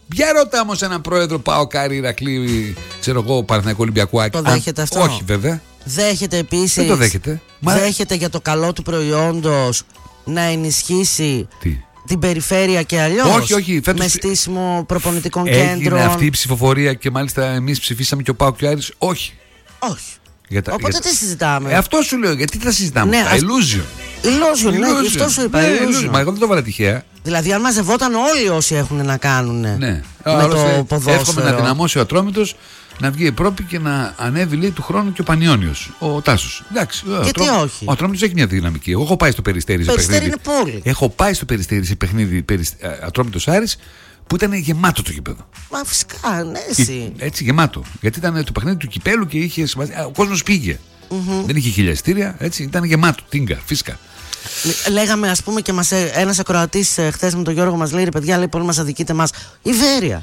Για ρώτα όμως έναν πρόεδρο ΠΑΟΚ, Άρη, Ηρακλή, ξέρω εγώ, Παναθηναϊκό, Ολυμπιακό, Άκη. Το δέχεται αυτό? Όχι, βέβαια. Δέχεται επίσης. Δεν το δέχεται. Δέχεται για το καλό του προϊόντος να ενισχύσει την περιφέρεια και αλλιώς? Όχι. Με στήσιμο προπονητικών έγινε κέντρων. αυτή η ψηφοφορία και μάλιστα εμείς ψηφίσαμε και ο ΠΑΟΚ και ο Άρης. Όχι. Οπότε τι συζητάμε? Αυτό σου λέω, γιατί θα συζητάμε? Ναι, Illusion. Ναι, αυτό σου είπα. Μα εγώ δεν το βάλα τυχαία. Δηλαδή, αν μαζευόταν όλοι όσοι έχουν να κάνουν με το ποδόσφαιρο. Εύχομαι να δυναμώσει ο Ατρόμητος, να βγει η Ευρώπη και να ανέβει, λέει, του χρόνου και ο Πανιόνιος, ο Τάσος. Εντάξει. Γιατί όχι? Ο Ατρόμητος έχει μια δυναμική. Εγώ έχω πάει στο Περιστέρι σε παιχνίδι. Είναι πόλη. Έχω πάει στο Περιστέρι σε παιχνίδι Ατρόμητος Άρης που ήταν γεμάτο το γήπεδο. Μα φυσικά, ναι, εσύ. Έτσι, γεμάτο. Γιατί ήταν το παιχνίδι του κυπέλου και είχε σημασία. Ο κόσμος πήγε. Δεν είχε χιλιαστήρια, έτσι, ήταν γεμάτο. Τίνγκα, φίσκα. Λέγαμε, ας πούμε, και ένας ακροατής χθες με τον Γιώργο μας λέει: ρε παιδιά, λέει, πολύ μας αδικείτε μας. Ιβέρια.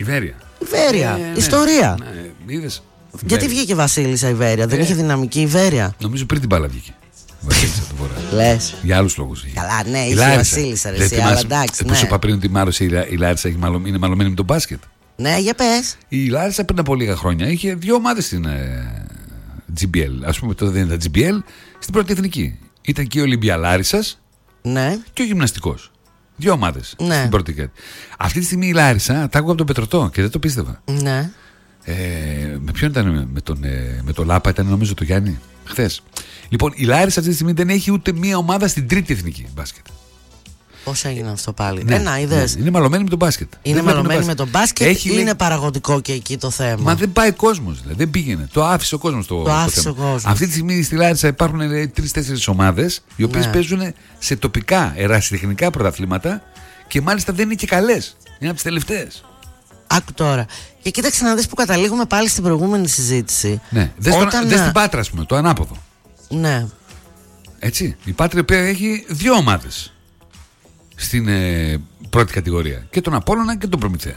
Ιστορία. Είδες. Γιατί βγήκε η Βασίλισσα Ιβέρια? Δεν είχε δυναμική Ιβέρια? Νομίζω πριν την μπάλα βγήκε. Βασίλισσα του Βορρά. Λες. Για άλλους λόγους. Καλά, ναι, είχε η Βασίλισσα, αλλά εντάξει. Πώς είπα πριν ότι η Λάρισα είναι μαλωμένη με τον μπάσκετ? Ναι, για πες. Η Λάρισα πριν από λίγα χρόνια είχε 2 ομάδες στην GBL. Ας πούμε, τότε δεν ήταν GBL, στην πρώτη εθνική. Ήταν και η Ολυμπία Λάρισσας, ναι, και ο Γυμναστικός. 2 ομάδες, ναι, στην πρώτη εθνική. Αυτή τη στιγμή η Λάρισα τα άκουγα από τον Πετρωτό και δεν το πίστευα. Ναι. Με ποιον ήταν? Με τον Λάπα ήταν, νομίζω, το Γιάννη, χθες. Λοιπόν, η Λάρισα αυτή τη στιγμή δεν έχει ούτε μία ομάδα στην τρίτη εθνική μπάσκετ. Πώς έγινε αυτό πάλι? Ναι, είδες. Ναι, είναι μαλωμένη με τον μπάσκετ. Είναι μαλωμένη με τον μπάσκετ ή είναι παραγωγικό και εκεί το θέμα? Μα δεν πάει κόσμος, δηλαδή, δεν πήγαινε. Το άφησε ο κόσμος το θέμα. Αυτή τη στιγμή στη Λάρισα υπάρχουν 3-4 ομάδες οι οποίες παίζουν σε τοπικά ερασιτεχνικά πρωταθλήματα και μάλιστα δεν είναι και καλές. Είναι από τις τελευταίες. Άκου τώρα. Και κοίταξε να δεις που καταλήγουμε πάλι στην προηγούμενη συζήτηση. Ναι, δες την Πάτρα, ας πούμε, το ανάποδο. Ναι. Έτσι. Η Πάτρα, η οποία έχει 2 ομάδες στην πρώτη κατηγορία. Και τον Απόλλωνα και τον Προμηθέα.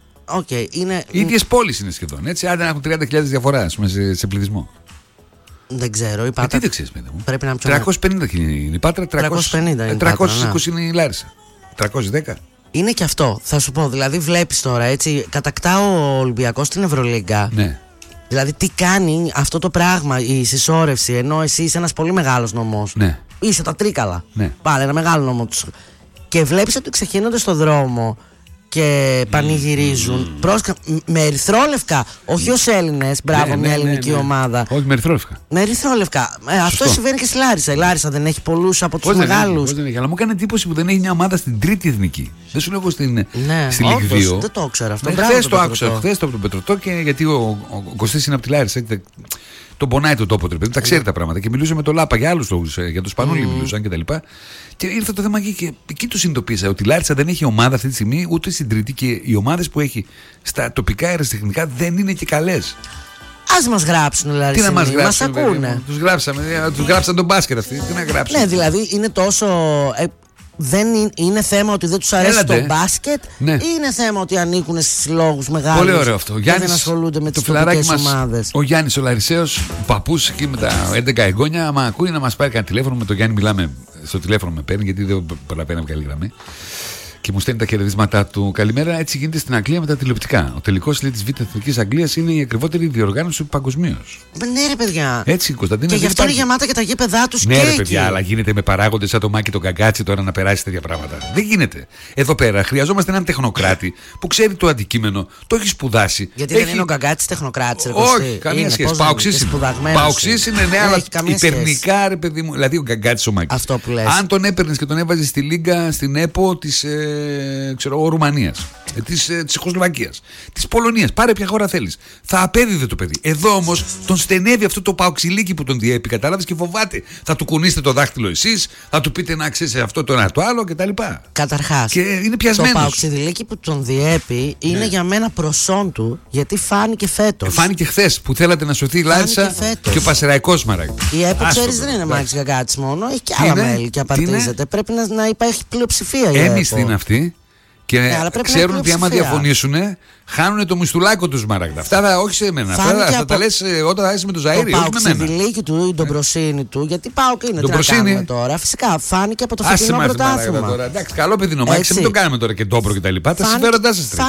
Οι ίδιες πόλεις είναι σχεδόν. Έτσι, άντε να έχουν 30.000 διαφορά, ας πούμε, σε πληθυσμό. Δεν ξέρω. Η Πάτρα. Τι δεν ξέρεις, παιδί μου? Πρέπει να 350 είναι η Πάτρα, 320 είναι η Λάρισα. 310. Είναι και αυτό, θα σου πω. Δηλαδή, βλέπεις τώρα, έτσι, κατακτά ο Ολυμπιακός στην Ευρωλίγκα. Ναι. Δηλαδή, τι κάνει αυτό το πράγμα, η συσσόρευση, ενώ εσύ είσαι ένας πολύ μεγάλος νομός. Ναι. Είσαι τα Τρίκαλα. Ναι. Πάλι ένα μεγάλο νόμο τους. Και βλέπεις ότι ξεκινούνται στον δρόμο και πανηγυρίζουν με ερυθρόλευκα. Όχι ως Έλληνες, μπράβο, μια ελληνική ομάδα. Όχι, με ερυθρόλευκα. Με ερυθρόλευκα. Αυτό συμβαίνει και στη Λάρισα. Η Λάρισα δεν έχει πολλούς από τους μεγάλους. Δεν έχει, αλλά μου έκανε εντύπωση που δεν έχει μια ομάδα στην τρίτη εθνική. Δεν σου λέω εγώ στη Λιγκ 2. Δεν το ήξερα αυτό. Χθες το άκουσα, χθες το από τον Πετρωτό, και γιατί ο Κωστής είναι από τη Λάρισα. Τον πονάει τον τόπο του, τα ξέρει τα πράγματα. Και μιλούσε με τον Λάπα για άλλους λόγους, για τον Σπανούλη μιλούσαν κτλ. Και ήρθε το θέμα και εκεί το συνειδητοποίησα ότι η Λάρισα δεν έχει ομάδα αυτή τη στιγμή ούτε στην τρίτη, και οι ομάδες που έχει στα τοπικά αεραστεχνικά δεν είναι και καλές. Ας μας γράψουν, δηλαδή. Τι να μας γράψουν? Μας ακούνε. Τους γράψαμε, τους γράψαν τον μπάσκετ αυτοί. Τι να γράψουν? Ναι, δηλαδή είναι τόσο. Δεν είναι θέμα ότι δεν τους αρέσει το μπάσκετ, ναι, ή είναι θέμα ότι ανήκουν στις συλλόγους μεγάλους? Πολύ ωραίο αυτό. Και δεν ασχολούνται με τις τοπικές ομάδες. Ο Γιάννης ο Λαρισαίος, ο παππούς εκεί με τα 11 εγγόνια, άμα ακούει να μας πάρει κανένα τηλέφωνο. Με τον Γιάννη μιλάμε στο τηλέφωνο, με παίρνει, γιατί δεν προλαβαίνει να βγάλει γραμμή. Και μου στέλνει τα χαιρετίσματά του. Καλημέρα, έτσι γίνεται στην Αγγλία με τα τηλεοπτικά. Ο τελικός της Β' Εθνικής Αγγλίας είναι η ακριβότερη διοργάνωση παγκοσμίως. Ναι, ρε παιδιά. Έτσι, Κωνσταντίνα. Και γι' αυτό είναι γεμάτα και τα γήπεδά τους. Ναι, και ρε παιδιά, αλλά γίνεται με παράγοντες σαν το Μάκη τον Καγκάτσι τώρα να περάσει τέτοια πράγματα. Δεν γίνεται. Εδώ πέρα χρειαζόμαστε έναν τεχνοκράτη που ξέρει το αντικείμενο, το έχει σπουδάσει. Γιατί δεν είναι ο Καγκάτσης τεχνοκράτης, ρε. Όχι, καμία σχέση. Παοξής είναι, ναι, αλλά υπερνικά, ρε παιδί μου. Δηλαδή ο Καγκάτσης ο Μάκης. Αυτό που λες. Αν τον έπαιρνε και τον έβαζε στη Λίγκα, στην ΕΠΟ της Ρουμανίας, της Τσεχοσλοβακίας, της Πολωνίας, πάρε ποια χώρα θέλεις, θα απέδιδε το παιδί. Εδώ όμως τον στενεύει αυτό το παοξιλίκι που τον διέπει, κατάλαβες, και φοβάται. Θα του κουνήσετε το δάχτυλο εσείς, θα του πείτε να ξέρεις αυτό το ένα το άλλο κτλ. Καταρχάς, και είναι πιασμένος. Το παοξιλίκι που τον διέπει είναι για μένα προσόν του, γιατί φάνηκε φέτος. Φάνηκε χθες που θέλατε να σωθεί η Λάρισα και ο Πασεραϊκός Μαράκη. Η ΕΠΟ, ξέρεις, δεν είναι Μάκης Καγκάτσης μόνο, έχει και άλλα μέλη και απαρτίζεται. Πρέπει να υπάρχει πλειοψηφία. Έμισθη είναι αυτή. Και ξέρουν ότι άμα διαφωνήσουν, χάνουν το μιστουλάκο τους, Μαράγδα. Αυτά όχι σε μένα. Αυτά θα τα λες όταν θα είσαι με το Ζαΐρι. Το παοξιδηλίκι του ή τον Προσίνη του, γιατί πάω και είναι. Τι να κάνουμε τώρα? Φυσικά φάνηκε από το φετινό πρωτάθλημα. Εντάξει, καλό παιδί ο Μάκης, μην το κάνουμε τώρα και ντόπρο κτλ. Τα συμφέροντά σας.